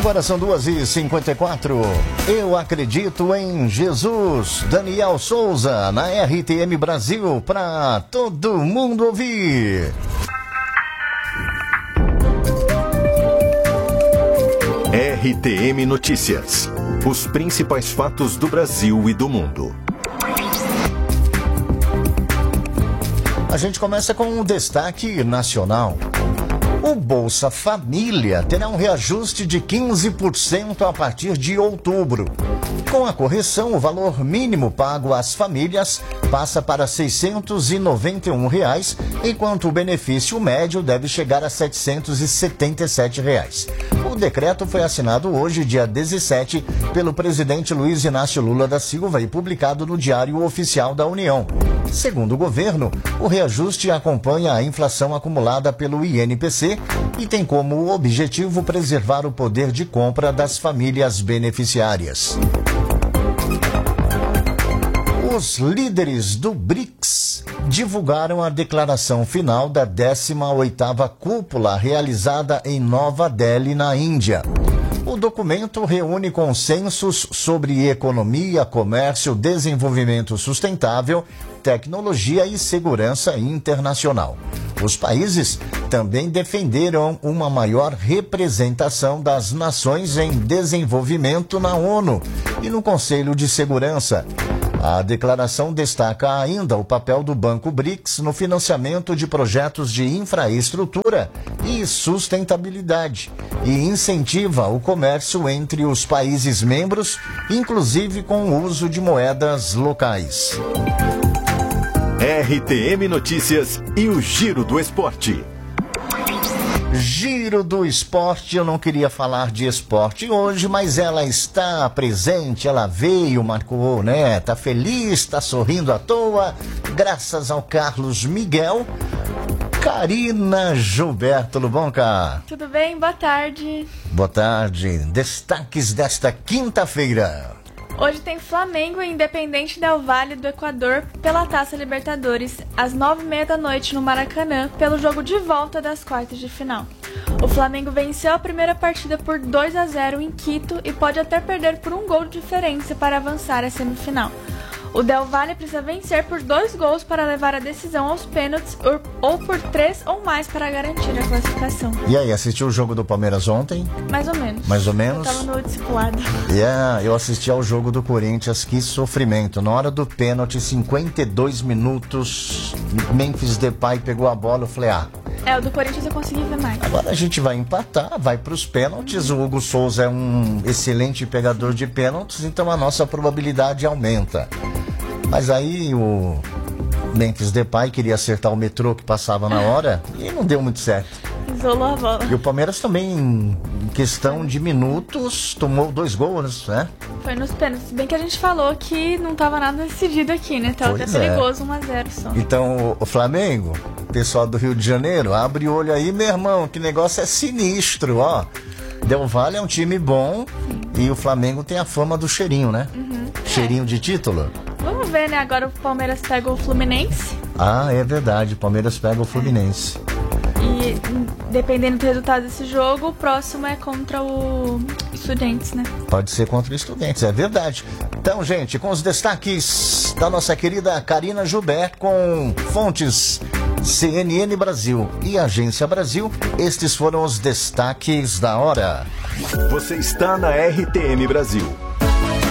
Agora são 2h54. Eu acredito em Jesus. Daniel Souza, na RTM Brasil, para todo mundo ouvir. RTM Notícias. Os principais fatos do Brasil e do mundo. A gente começa com um destaque nacional. O Bolsa Família terá um reajuste de 15% a partir de outubro. Com a correção, o valor mínimo pago às famílias passa para R$ 691, enquanto o benefício médio deve chegar a R$ 777. O decreto foi assinado hoje, dia 17, pelo presidente Luiz Inácio Lula da Silva e publicado no Diário Oficial da União. Segundo o governo, o reajuste acompanha a inflação acumulada pelo INPC e tem como objetivo preservar o poder de compra das famílias beneficiárias. Os líderes do BRICS divulgaram a declaração final da 18ª cúpula realizada em Nova Delhi, na Índia. O documento reúne consensos sobre economia, comércio, desenvolvimento sustentável, tecnologia e segurança internacional. Os países também defenderam uma maior representação das nações em desenvolvimento na ONU e no Conselho de Segurança. A declaração destaca ainda o papel do Banco BRICS no financiamento de projetos de infraestrutura e sustentabilidade e incentiva o comércio entre os países membros, inclusive com o uso de moedas locais. RTM Notícias e o Giro do Esporte. Giro do Esporte, eu não queria falar de esporte hoje, mas ela está presente, ela veio, marcou, né? Tá feliz, tá sorrindo à toa, graças ao Carlos Miguel. Karina Gilberto, tudo bom, Cá? Tudo bem, boa tarde. Boa tarde. Destaques desta quinta-feira. Hoje tem Flamengo e Independente Del Valle do Equador pela Taça Libertadores, às 21h30 no Maracanã, pelo jogo de volta das quartas de final. O Flamengo venceu a primeira partida por 2-0 em Quito e pode até perder por um gol de diferença para avançar à semifinal. O Del Valle precisa vencer por 2 gols para levar a decisão aos pênaltis ou por 3 ou mais para garantir a classificação. E aí, assistiu o jogo do Palmeiras ontem? Mais ou menos. Mais ou menos? Eu tava no discipulado. Eu assisti ao jogo do Corinthians, que sofrimento. Na hora do pênalti, 52 minutos, Memphis Depay pegou a bola, eu falei, o do Corinthians eu consegui ver mais. Agora a gente vai empatar, vai para os pênaltis. O Hugo Souza é um excelente pegador de pênaltis, então a nossa probabilidade aumenta. Mas aí o Memphis Depay queria acertar o metrô que passava na hora e não deu muito certo. Isolou a bola. E o Palmeiras também, em questão de minutos, tomou 2 gols, né? Foi nos pênaltis. Bem que a gente falou que não estava nada decidido aqui, né? Tava até perigoso, 1-0 só. Então, o Flamengo, pessoal do Rio de Janeiro, abre o olho aí, meu irmão, que negócio é sinistro, ó. Del Valle é um time bom. Sim. E o Flamengo tem a fama do cheirinho, né? Cheirinho de título. Vamos ver, né? Agora o Palmeiras pega o Fluminense. É verdade. O Palmeiras pega o Fluminense. E dependendo do resultado desse jogo, o próximo é contra o Estudiantes, né? Pode ser contra o Estudiantes, é verdade. Então, gente, com os destaques da nossa querida Karina Gilberto, com fontes CNN Brasil e Agência Brasil, estes foram os destaques da hora. Você está na RTM Brasil.